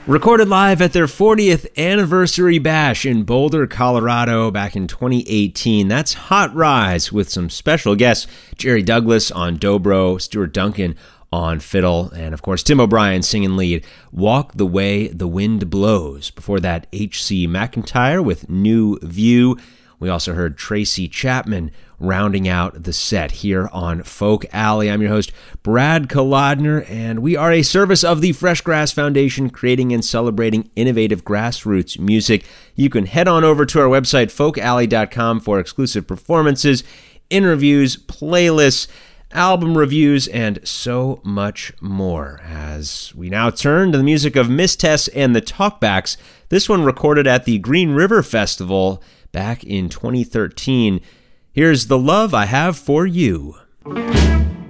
Recorded live at their 40th anniversary bash in Boulder, Colorado back in 2018. That's Hot Rise with some special guests, Jerry Douglas on dobro, Stuart Duncan on fiddle, and of course Tim O'Brien singing lead, Walk the Way the Wind Blows. Before that, H.C. McIntyre with New View. We also heard Tracy Chapman rounding out the set here on Folk Alley. I'm your host, Brad Kolodner, and we are a service of the Fresh Grass Foundation, creating and celebrating innovative grassroots music. You can head on over to our website, folkalley.com, for exclusive performances, interviews, playlists, album reviews, and so much more. As we now turn to the music of Miss Tess and the Talkbacks, this one recorded at the Green River Festival back in 2013. Here's The Love I Have for You.